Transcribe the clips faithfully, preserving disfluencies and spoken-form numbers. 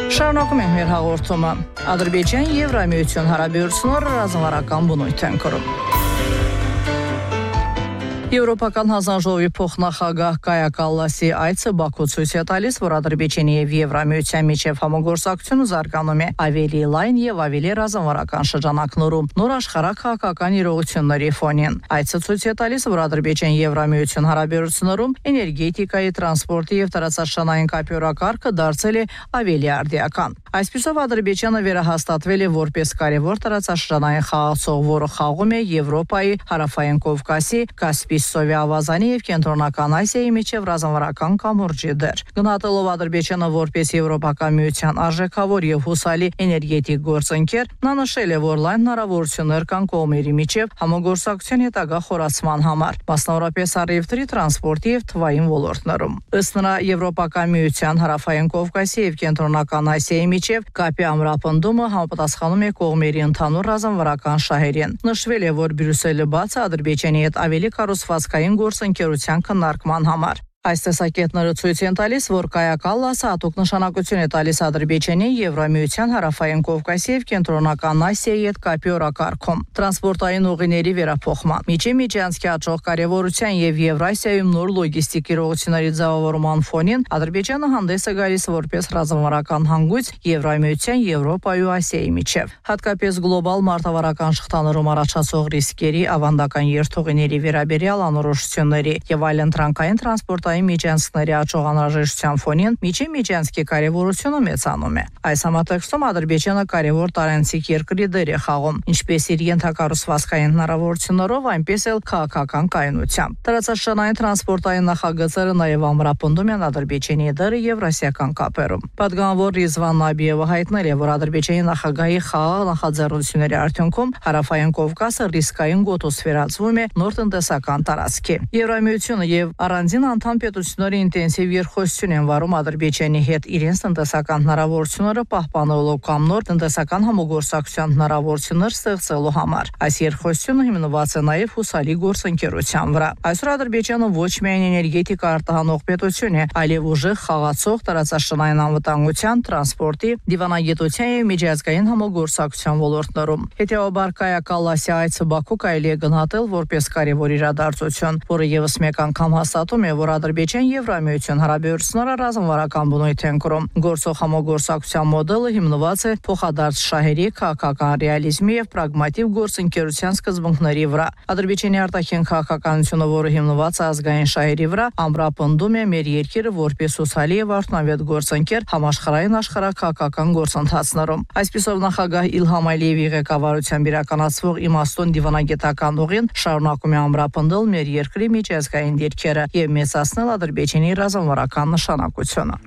Շարունակում ենք մեր հաղորդումը։ Ադրբեջան-Եվրամիություն հարաբերությունները ռազմավարական բնույթ են կրում։ Եվրոպական հանձնաժողովի փոխնախագահ Կայա Կալլասի այցը Բաքու ցույց է տալիս, որ Ադրբեջանի եւ Եվրամիության միջև համագործակցությունը զարգանում է ավելի լայն եւ ավելի ռազմավարական շրջանակներում, նոր աշխարհակահաղական իրողությունների ֆոնին։ Այցը ցույց է տալիս, որ Ադրբեջան-Եվրամիություն հարաբերություններում էներգետիկայի, տրանսպորտի եւ տարածաշրջանային կապյորակարգը դարձել է ավելի արդիական։ Այսպիսով Ադրբեջանը վերահաստատվել է որպես կարևոր տարածաշրջանային խաղացող, որը խաղում է Եվրոպայի, Հարավային Կովկասի, Կասպի Սովի ավազանի եւ Կենտրոնական Ասիայի միջև ռազմավարական կամուրջի դեր։ Գնահատելով Ադրբեջանը որպես Եվրոպական միության արժեքավոր եւ հուսալի էներգետիկ գործընկեր, նա նշել է, որ լայն հնարավորություններ կան կողմերի միջև համագործակցության հետագա խորացման համար, մասնավորապես առևտրի, տրանսպորտի եւ թվային ոլորտներում։ Ըստ նրա, Եվրոպական միության, Հարավային Կովկասի եւ Կենտրոնական Ասիայի միջև կապի ամրապնդումը համապատասխանում է կողմերի ընդհանուր ռազմավարական շահերին։ Նշվել է, որ Բրյուսելը բաց է Ադրբեջանի հետ ավելի կառուցվածքային գործընկերության քննարկման համար։ Այս տեսակետները ցույց են տալիս, որ Կայա Կալլասը հատուկ նշանակություն է տալիս Ադրբեջանի, Եվրամիության, Հարավային Կովկասի եւ Կենտրոնական Ասիայի հետ կապի օրակարգում, տրանսպորտային ուղիների վերափոխման, միջի-միջանցքի աճող կարևորության եւ Եվրասիայում նոր լոգիստիկ իրողությունների ձևավորման ֆոնին Ադրբեջանը հանդես է գալիս որպես ռազմավարական հանգույց Եվրամիության, Եվրոպայի ու Ասիայի միջև, հատկապես գլոբալ մարտավարական շղթաներում առաջացող ռիսկերի, ավանդական երթուղիների վերաբերյալ անորոշությունների եւ այլ ընտրանքային տրանսպորտային միջանցքների աճող անհրաժեշտության ֆոնին միջի-միջանցքի կարևորությունը մեծանում է։ Այս համատեքստում Ադրբեջանը կարևոր տարանցիկ երկրի դեր է խաղում, ինչպես իր ենթակառուցվածքային հնարավորություններով, այնպես էլ քաղաքական կայունությամբ։ Տարածաշրջանային տրանսպորտային նախագծերը նաև ամրապնդում են Ադրբեջանի դերը եվրասիական կապերում։ Պատգամավոր Ռիզվան Նաբիևը հայտնել է, որ Ադրբեջանի նախագահի խաղաղ նախաձեռնությունների արդյունքում Հարավային Կովկասը ռիսկային գոտուց վերածվում է նոր տնտեսական տարածքի։ Եվրամիությունը եւ առանձին անդամ պետությունների ինտենսիվ երկխոսություն են վարում Ադրբեջանի հետ իրենց տնտեսական հնարավորությունները պահպանելու կամ նոր տնտեսական համագործակցության հնարավորություններ ստեղծելու համար։ Այս երկխոսությունը հիմնված է նաև հուսալի գործընկերության վրա։ Այսօր Ադրբեջանը ոչ միայն էներգետիկա արտահանող պետություն է, այլև ուժեղ խաղացող տարածաշրջանային անվտանգության, տրանսպորտի, դիվանագիտության եւ միջազգային համագործակցության ոլորտներում։ Հետևաբար Կայա Կալլասի այցը Բաքու կարելի է գնահատել որպես կարևոր իրադարձություն, որը եւս մեկ անգամ հաստատում է, որ Ադրբեջան-Եվրամիություն հարաբերությունները ռազմավարական բնույթ են կրում։ Գործող համագործակցության մոդելը հիմնված է փոխադարձ շահերի, քաղաքական ռեալիզմի եւ պրագմատիկ գործընկերության սկզբունքների վրա։ Ադրբեջանի արտաքին քաղաքականությունը, որը հիմնված է ազգային շահերի վրա, ամրապնդում է մեր երկիրը որպես հուսալի եւ արդյունավետ գործընկեր համաշխարհային աշխարհակահաղական գործընթացներում։ Այսպիսով նախագահ Իլհամ Ալիևի ղեկավարությամբ իրականացվող իմաստուն դիվանագիտական ուղին շարունակում է ամրապնդել մեր երկրի միջազգային դիրքերը եւ մեծացնել Ադրբեջանի ռազմավարական նշանակությունը։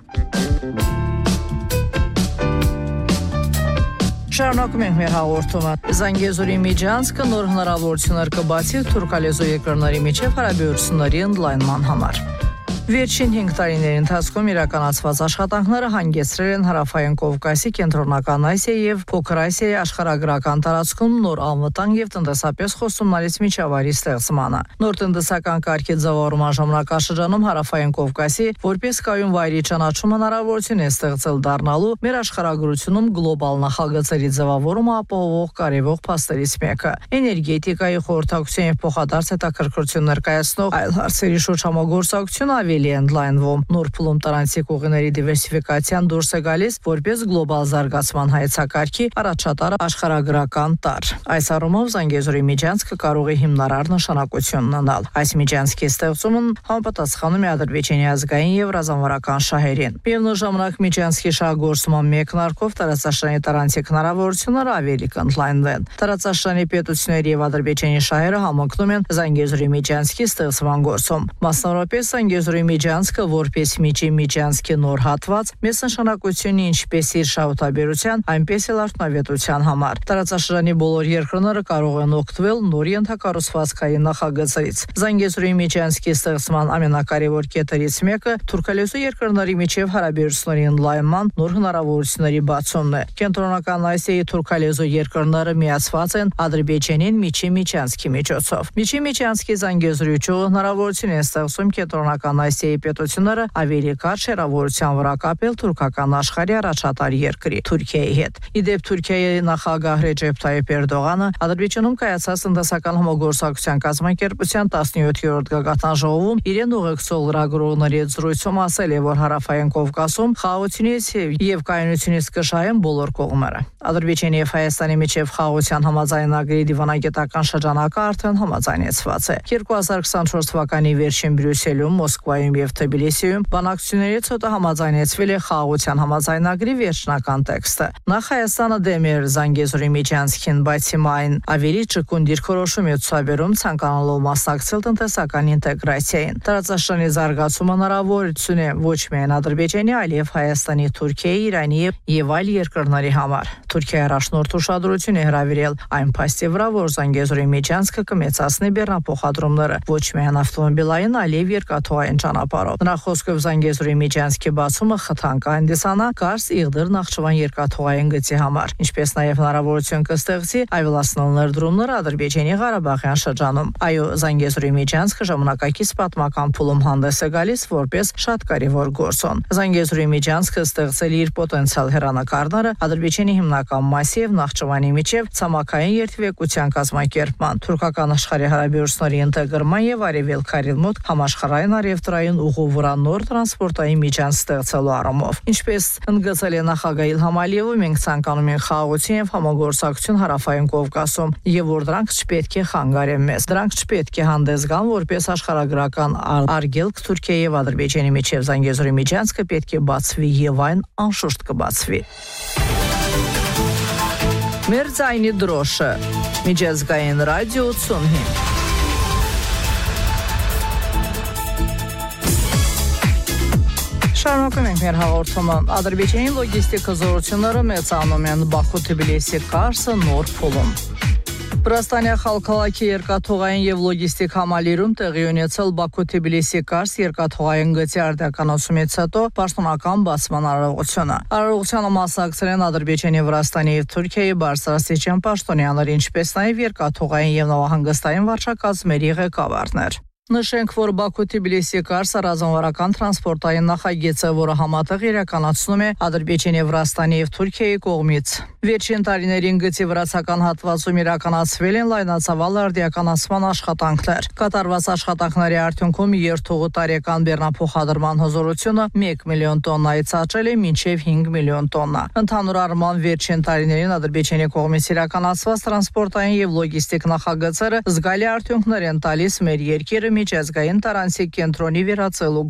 Շարունակում ենք մեր հաղորդումը։ Զանգեզուրի միջանցքը նոր հնարավորություններ կբացի թուրքալեզու երկրների միջև հարաբերությունների ընդլայնման համար։ Վերջին հինգ տարիների ընթացքում իրականացված աշխատանքները հանգեցրել են Հարավային Կովկասի, Կենտրոնական Ասիայի եւ Փոքր Ասիայի աշխարհագրական տարածքում նոր անվտանգ եւ տնտեսապես խոստումնալից միջավայրի ստեղծմանը։ Նոր տնտեսական կարգի ձևավորման ժամանակաշրջանում Հարավային Կովկասի որպես կայուն վայրի ճանաչում հնարավորություն է ստեղծել դառնալու մեր աշխարհագրությունում գլոբալ նախագծերի ձևավորումը ապահովող կարևոր փաստերից մեկը։ Էներգետիկայի, խորհրդակցության եւ փոխադարձ հետաքրքրություն ներկայացնող այլ հարցերի շուրջ համագործակցությունը ավելի ընդլայնվում։ Նոր փուլում տարանցիկ ուղիների դիվերսիֆիկացիան դուրս է գալիս որպես գլոբալ զարգացման հայեցակարգի առաջատար աշխարհագրական տարր։ Այս առումով Զանգեզուրի միջանցքը կարող է հիմնարար նշանակություն ունենալ։ Այս միջանցքի ստեղծումն համապատասխանում է Ադրբեջանի ազգային եւ ռազմավարական շահերին։ Միևնույն ժամանակ միջանցքի շահգործման մեկնարկով տարածաշրջանի տարանցիկ հնարավորությունները ավելի կընդլայնվեն։ Տարածաշրջանի պետությունների եւ Ադրբեջանի շահերը համընկնում են Զանգեզուրի միջանցքի ստեղծման գործում։ Մասնավորապես Զանգեզուրի միջանցքը որպես միջի միջանցքի նոր հատված մեծ նշանակություն ունի ինչպես իր շահութաբերության, այնպես էլ արդյունավետության համար։ Տարածաշրջանի բոլոր երկրները կարող են օգտվել նոր ենթակառուցվածքային նախագծերից։ Զանգեզուրի միջանցքի ստեղծման ամենակարևոր կետերից մեկը թուրքալեզու երկրների միջև հարաբերությունների ընդլայնման նոր հնարավորությունների բացումն է։ Կենտրոնական Ասիայի թուրքալեզու երկրները միացված են Ադրբեջանին միջի միջանցքի միջոցով։ Միջի միջանցքի Զանգեզուրի ճյուղը հնարավորություն է ստեղծում Կենտրոնական Ասիայի պետությունները ավելի կարճ հեռավորության վրա կապել թուրքական աշխարհի առաջատար երկրի Թուրքիայի հետ։ Իդեպ Թուրքիայի նախագահ Ռեջեփ Թայիփ Էրդողանը Ադրբեջանում կայացած տնտեսական համագործակցության կազմակերպության տասնյոթերորդ գագաթան ժողովում իրեն ուղեկցող լրագրողների զրույցում ասել է, որ Հարավային Կովկասում խաղաղությունից եւ կայունությունից կշահեն բոլոր կողմերը։ Ադրբեջանի եւ Հայաստանի միջև խաղաղության համաձայնագրի դիվանագիտական շրջանակը արդեն համաձայնեցված է։ երկու հազար քսանչորս թվականի վերջին Բրյուսելում, Մոսկվայում եւ Թբիլիսիում բանակցություններից հետո համաձայնեցվել է խաղաղության համաձայնագրի վերջնական տեքստը։ Նախ Հայաստանը դեմ էր Զանգեզուրի միջանցքին, բայց հիմա այն ավելի ճկուն դիրքորոշում է ցուցաբերում ցանկանալով մասնակցել տնտեսական ինտեգրացիային։ Տարածաշրջանի զարգացումը հնարավորություն է ոչ միայն Ադրբեջանի, այլև Հայաստանի, Թուրքիայի, Իրանի եւ այլ երկրների համար։ Թուրքիայի առաջնորդ ուշադրություն է հրավիրել այն փաստի վրա, որ Զանգեզուրի միջանցքը կմեծացնի բեռնափոխադրումները ոչ միայն ավտոմոբիլային, այլև երկաթուղային ճանապարհով։ Նրա խոսքով Զանգեզուրի միջանցքի բացումը խթան կհանդիսանա Կարս Իղդիր Նախճիվան երկաթուղային գծի համար, ինչպես նաև հնարավորություն կստեղծի ավելացնել ներդրումները Ադրբեջանի Ղարաբաղյան շրջանում։ Այո, Զանգեզուրի միջանցքը ժամանակակից պատմական փուլում հանդես է գալիս որպես շատ կարևոր գործոն։ Զանգեզուրի միջանցքը ստեղծել իր պոտենցիալ հեռանկարները Ադրբեջանի հիմնական մասի եւ Նախճիվանի միջև ցամաքային երթևեկության կազմակերպման, թուրքական աշխարհի հարաբերությունների ինտեգրման եւ արևելքարի մոտ համաշխարհային արևտրային ուղու վրա նոր տրանսպորտային միջանց ստեղծելու առումով։ Ինչպես ընդգծել է նախագահ Իլհամ Ալիևը, մենք ցանկանում ենք խաղաղություն եւ համագործակցություն Հարավային Կովկասում եւ որ դրանք չպետք է խանգարեն մեզ։ Դրանք չպետք է հանդես գան որպես աշխարհագրական արգելք Թուրքիայի եւ Ադրբեջանի միջև Զանգեզուրի միջանցքը պետք է բացվի եւ այն անշուշտ կբացվի։ Մեր ձայնի դրոշը միջազգային ռադիո ութսունհինգ Շարունակում ենք մեր հաղորդումը։ Ադրբեջանի լոգիստիկա զորությունները մեծանում են Բաքու-Թբիլիսի Կարսը նոր փուլում։ Վրաստանի խալքալակի երկաթուղային եւ լոգիստիկ համալիրում տեղի ունեցել Բաքու-Թբիլիսի Կարս երկաթուղային գծի արդյունացումից հետո պաշտոնական բացման արարողությունը։ Արարողությանը մասնակցել են Ադրբեջանի, Վրաստանի եւ Թուրքիայի բարձրաստիճան պաշտոնյաներ, ինչպես նաեւ երկաթուղային եւ նավահանգստային վարչակազմերի ղեկավարներ։ Նշենք, որ Բաքու-Թբիլիսի Կարս ռազմավարական տրանսպորտային նախագիծ է, որը համատեղ իրականացնում է Ադրբեջանի, Վրաստանի եւ Թուրքիայի կողմից։ Վերջին տարիներին գծի վրացական հատվածում իրականացվել են լայնածավալ արդիականացման աշխատանքներ։ Կատարված աշխատանքների արդյունքում երթուղու տարեկան բեռնափոխադրման հզորությունը մեկ միլիոն տոննայից աճել է մինչև հինգ միլիոն տոննա։ Ընդհանուր առմամբ վերջին տարիներին Ադրբեջանի կողմից իրականացված տրանսպորտային եւ լոգիստիկ նախագծերը զգալի արդյունքներ են տալիս մեր երկիրը միջազգային տարանցիկ կենտրոնի վերածելու